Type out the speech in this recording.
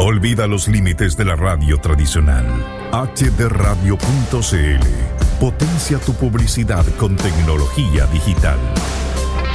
Olvida los límites de la radio tradicional. hdradio.cl. Potencia tu publicidad con tecnología digital.